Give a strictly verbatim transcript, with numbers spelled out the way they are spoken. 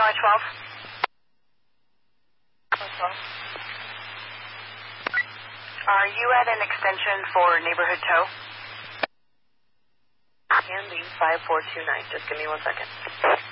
Illinois twelve. twelve. Are you at an extension for neighborhood tow? Can be five four two nine. Just give me one second.